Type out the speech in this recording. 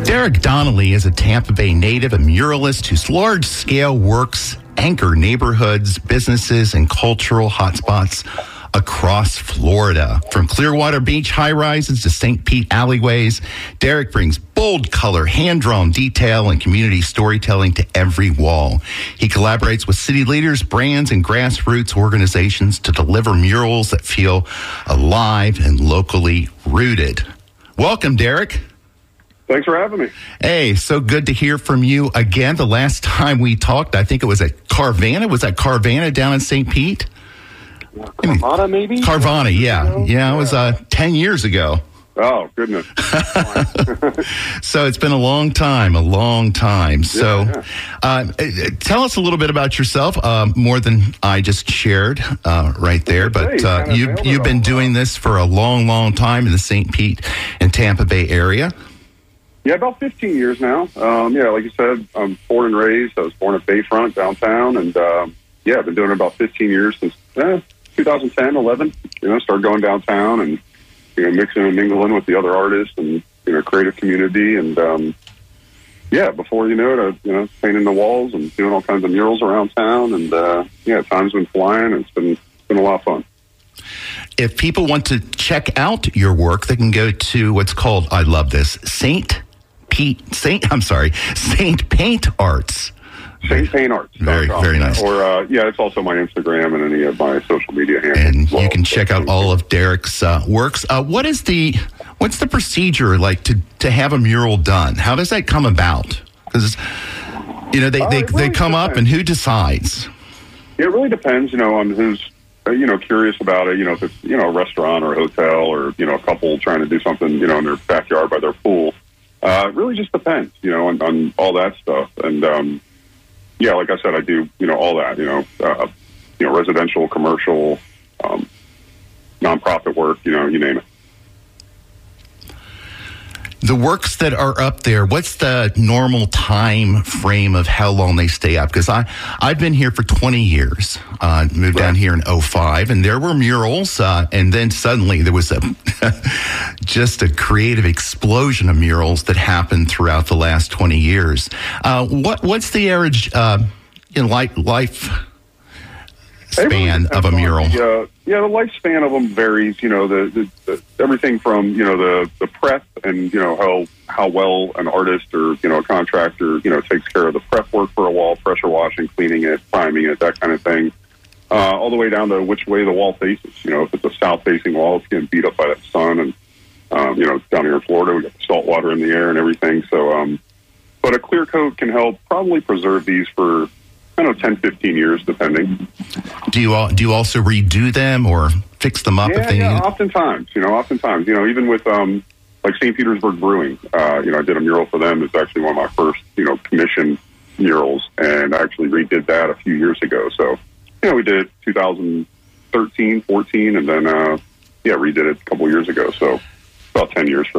Derek Donnelly is a Tampa Bay native, a muralist whose large-scale works anchor neighborhoods, businesses, and cultural hotspots across Florida. From Clearwater Beach high-rises to St. Pete alleyways, Derek brings bold color, hand-drawn detail, and community storytelling to every wall. He collaborates with city leaders, brands, and grassroots organizations to deliver murals that feel alive and locally rooted. Welcome, Derek. Thanks for having me. Hey, so good to hear from you again. The last time we talked, I think it was at Carvana. Was that Carvana down in St. Pete? Carvana, maybe? Carvana, yeah. Yeah, it was 10 years ago. Oh, goodness. So it's been a long time. So tell us a little bit about yourself, more than I just shared right there. But you've been doing this for a long time in the St. Pete and Tampa Bay area. Yeah, about 15 years now. Like you said, I'm born and raised. I was born at Bayfront downtown. And, I've been doing it about 15 years since 2010, 11. Started going downtown and, mixing and mingling with the other artists and, creative community. And, before you know it, painting the walls and doing all kinds of murals around town. And, time's been flying. And it's been a lot of fun. If people want to check out your work, they can go to what's called, I love this, Saint Paint Arts. Saint Paint Arts. Very nice. Or, it's also my Instagram and any of my social media handles. And you can check out all of Derek's works. What's the procedure like to have a mural done? How does that come about? Because, they come up and who decides? It really depends, on who's, curious about it. If it's, a restaurant or a hotel or, a couple trying to do something, in their backyard by their pool. It really just depends, on all that stuff. And, like I said, I do, all that, residential, commercial, nonprofit work, you name it. The works that are up there, what's the normal time frame of how long they stay up? Because I've been here for 20 years, moved down here in 2005, and there were murals, and then suddenly there was just a creative explosion of murals that happened throughout the last 20 years. What's the average life span of a mural? The lifespan of them varies. The everything from the prep and how well an artist or a contractor takes care of the prep work for a wall, pressure washing, cleaning it, priming it, that kind of thing, all the way down to which way the wall faces. If it's a south facing wall, it's getting beat up by the sun, and down here in Florida we got the salt water in the air and everything. So, but a clear coat can help probably preserve these for 10, 15 years, depending. Do you also redo them or fix them up if they need it? Oftentimes, even with like St. Petersburg Brewing, I did a mural for them. It's actually one of my first, commission murals, and I actually redid that a few years ago. So, we did it 2013, 14, and then, redid it a couple years ago. So about 10 years for